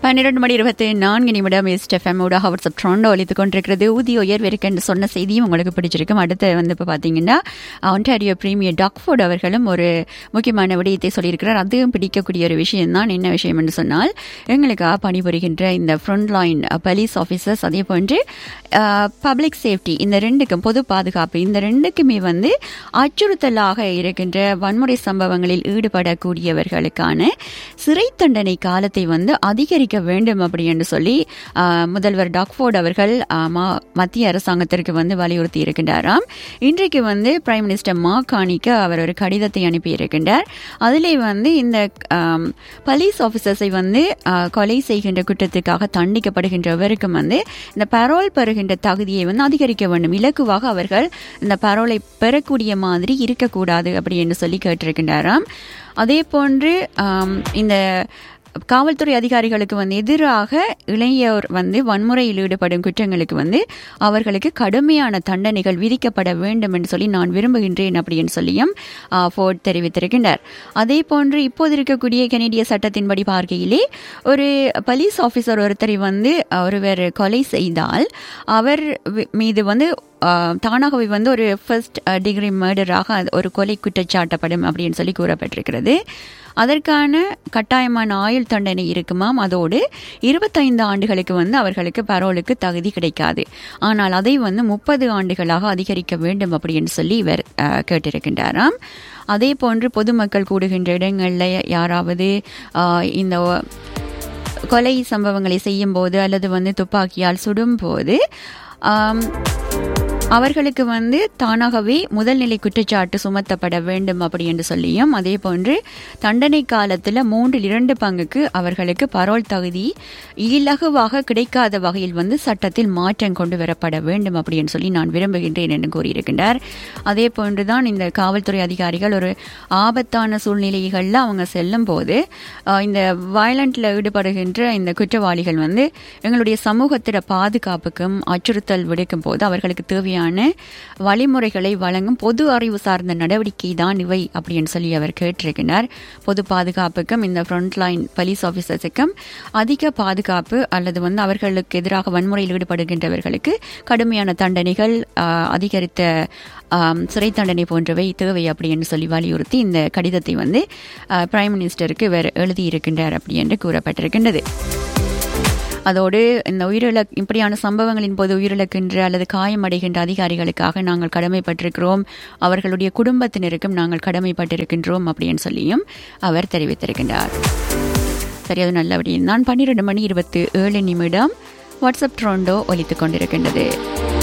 12:24 SFM ஊடாக WhatsApp ட்ரோண்டோ ஒலித்துக் கொண்டிருக்கிறது. ஊதிய உயர்வு என்று சொன்ன செய்தியும் உங்களுக்கு பிடிச்சிருக்கும். அடுத்து இப்போ பார்த்தீங்கன்னா ஒன்டாரியோ பிரீமியர் டாக்ஃபோர்ட் அவர்களும் ஒரு முக்கியமான விடயத்தை சொல்லியிருக்கிறார். அதுவும் பிடிக்கக்கூடிய ஒரு விஷயம் தான். என்ன விஷயம் என்று சொன்னால், எங்களுக்காக பணிபுரிகின்ற இந்த ஃப்ரண்ட்லைன் போலீஸ் ஆஃபீஸர்ஸ், அதே போன்று பப்ளிக் சேஃப்டி, இந்த ரெண்டுக்கும், பொது பாதுகாப்பு, இந்த ரெண்டுக்குமே அச்சுறுத்தலாக இருக்கின்ற வன்முறை சம்பவங்களில் ஈடுபடக்கூடியவர்களுக்கான சிறை தண்டனை காலத்தை அதிகரிக்க வேண்டும் அப்படி என்று சொல்லி முதல்வர் டாக்ஃபோர்ட் அவர்கள் மத்திய அரசாங்கத்திற்கு வலியுறுத்தி இருக்கின்றாராம். இன்றைக்கு பிரைம் மினிஸ்டர் மாகாணிக்கு அவர் ஒரு கடிதத்தை அனுப்பி இருக்கின்றார். அதிலே இந்த போலீஸ் ஆபீசர்ஸை கொலை செய்கின்ற குற்றத்துக்காக தண்டிக்கப்படுகின்றவருக்கும் இந்த பரோல் பெறுகின்ற தகுதியை அதிகரிக்க வேண்டும். இலக்குவாக அவர்கள் இந்த பரோலை பெறக்கூடிய மாதிரி இருக்கக்கூடாது அப்படி என்று சொல்லி கேட்டிருக்கின்றாராம். அதே போன்று இந்த காவல்துறை அதிகாரிகளுக்கு எதிராக இளையோர் வன்முறையில் ஈடுபடும் குற்றங்களுக்கு அவர்களுக்கு கடுமையான தண்டனைகள் விதிக்கப்பட வேண்டும் என்று சொல்லி நான் விரும்புகின்றேன் அப்படின்னு சொல்லியும் ஃபோர்ட் தெரிவித்திருக்கின்றார். அதே போன்று இப்போது இருக்கக்கூடிய கனேடிய சட்டத்தின்படி பார்க்கையிலே ஒரு போலீஸ் ஆபீசர் ஒருத்தரை ஒருவர் கொலை செய்தால் அவர் மீது தானாகவே ஒரு ஃபர்ஸ்ட் டிகிரி மர்டராக ஒரு கொலை குற்றச்சாட்டப்படும் அப்படின்னு சொல்லி கூறப்பட்டிருக்கிறது. அதற்கான கட்டாயமான ஆயுள் தண்டனை இருக்குமாம். அதோடு 25 ஆண்டுகளுக்கு அவர்களுக்கு பரோலுக்கு தகுதி கிடைக்காது. ஆனால் அதை 30 ஆண்டுகளாக அதிகரிக்க வேண்டும் அப்படின்னு சொல்லி இவர் கேட்டிருக்கின்றாராம். அதே போன்று பொதுமக்கள் கூடுகின்ற இடங்களில் யாராவது இந்த கொலை சம்பவங்களை செய்யும் போது அல்லது துப்பாக்கியால் சுடும் போது அவர்களுக்கு தானாகவே முதல்நிலை குற்றச்சாட்டு சுமத்தப்பட வேண்டும் அப்படி என்று சொல்லியும், அதே போன்று தண்டனை காலத்தில் 2/3 பங்குக்கு அவர்களுக்கு பரோல் தகுதி இலகுவாக கிடைக்காத வகையில் சட்டத்தில் மாற்றம் கொண்டு வரப்பட வேண்டும் அப்படின்னு சொல்லி நான் விரும்புகின்றேன் என்று கூறியிருக்கின்றார். அதே போன்றுதான் இந்த காவல்துறை அதிகாரிகள் ஒரு ஆபத்தான சூழ்நிலைகளில் அவங்க செல்லும் போது இந்த வயலண்ட்ல ஈடுபடுகின்ற இந்த குற்றவாளிகள் எங்களுடைய சமூகத்திட பாதுகாப்புக்கும் அச்சுறுத்தல் விடுக்கும் போது அவர்களுக்கு தேவையான வழிமுறைகளை வழங்கும் பொது அறிவு சார்ந்த நடவடிக்கை தான் இவை அப்படின்னு சொல்லி அவர் கேட்டிருக்கிறார். பொது பாதுகாப்புக்கும் இந்த ஃப்ரண்ட்லைன் போலீஸ் ஆபீசர்ஸுக்கும் அதிக பாதுகாப்பு அல்லது அவர்களுக்கு எதிராக வன்முறையில் ஈடுபடுகின்றவர்களுக்கு கடுமையான தண்டனைகள், அதிகரித்த சிறை தண்டனை போன்றவை தேவை அப்படின்னு சொல்லி வலியுறுத்தி இந்த கடிதத்தை பிரைம் மினிஸ்டருக்கு இவர் எழுதியிருக்கின்றார் அப்படி என்று கூறப்பட்டிருக்கின்றது. அதோடு இந்த இப்படியான சம்பவங்களின் போது உயிரிழக்கின்ற அல்லது காயமடைகின்ற அதிகாரிகளுக்காக நாங்கள் கடமைப்பட்டிருக்கிறோம், அவர்களுடைய குடும்பத்தினருக்கும் நாங்கள் கடமைப்பட்டிருக்கின்றோம் அப்படின்னு சொல்லியும் அவர் தெரிவித்திருக்கின்றார். சரி, அது நல்லபடியும் தான். 12:27 வாட்ஸ்அப் ட்ரோண்டோ ஒலித்துக் கொண்டிருக்கின்றது.